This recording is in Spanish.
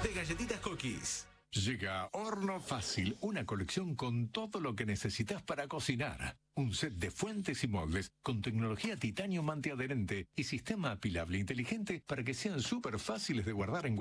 de Galletitas Cookies. Llega Horno Fácil, una colección con todo lo que necesitas para cocinar. Un set de fuentes y moldes con tecnología titanio antiadherente y sistema apilable inteligente para que sean súper fáciles de guardar en